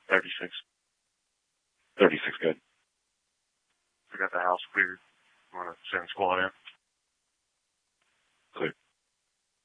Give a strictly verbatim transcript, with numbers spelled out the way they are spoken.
thirty-six. thirty-six, good. We got the house cleared. Want to send squad in?